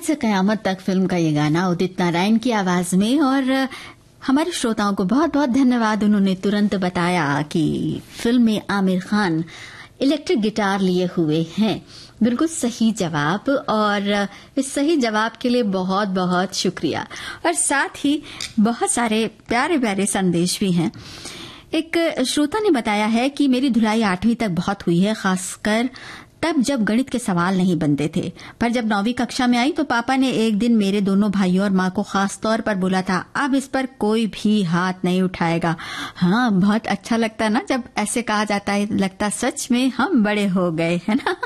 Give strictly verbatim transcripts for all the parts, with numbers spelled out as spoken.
से कयामत तक फिल्म का ये गाना उदित नारायण की आवाज में। और हमारे श्रोताओं को बहुत बहुत धन्यवाद, उन्होंने तुरंत बताया कि फिल्म में आमिर खान इलेक्ट्रिक गिटार लिए हुए हैं। बिल्कुल सही जवाब, और इस सही जवाब के लिए बहुत बहुत शुक्रिया। और साथ ही बहुत सारे प्यारे प्यारे संदेश भी हैं। एक श्रोता ने बताया है कि मेरी धुलाई आठवीं तक बहुत हुई है, खासकर तब जब गणित के सवाल नहीं बनते थे। पर जब नौवीं कक्षा में आई तो पापा ने एक दिन मेरे दोनों भाइयों और माँ को खास तौर पर बोला था, अब इस पर कोई भी हाथ नहीं उठाएगा। हाँ, बहुत अच्छा लगता ना जब ऐसे कहा जाता है, लगता सच में हम बड़े हो गए, है ना।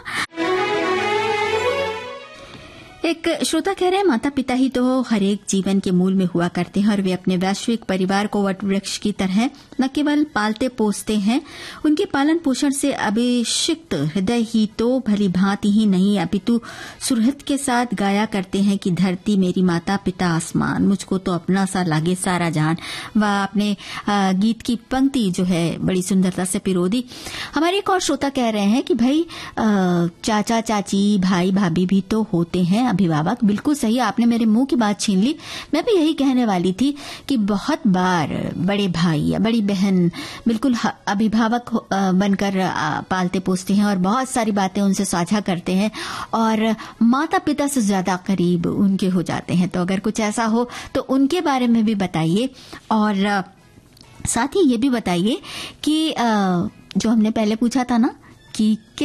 एक श्रोता कह रहे हैं, माता पिता ही तो हर एक जीवन के मूल में हुआ करते हैं और वे अपने वैश्विक परिवार को वट वृक्ष की तरह न केवल पालते पोसते हैं, उनके पालन पोषण से अभिषिक्त हृदय ही तो भली भांति ही नहीं अपितु सुरहत के साथ गाया करते हैं कि धरती मेरी माता, पिता आसमान, मुझको तो अपना सा लागे सारा जहान। वह अपने गीत की पंक्ति जो है बड़ी सुंदरता से पिरो दी। हमारे एक और श्रोता कह रहे हैं कि भाई चाचा चाची भाई भाभी भी तो होते हैं अभिभावक। बिल्कुल सही, आपने मेरे मुंह की बात छीन ली। मैं भी यही कहने वाली थी कि बहुत बार बड़े भाई या बड़ी बहन बिल्कुल अभिभावक बनकर पालते पोसते हैं और बहुत सारी बातें उनसे साझा करते हैं और माता पिता से ज्यादा करीब उनके हो जाते हैं। तो अगर कुछ ऐसा हो तो उनके बारे में भी बताइए, और साथ ही ये भी बताइए कि जो हमने पहले पूछा था ना कि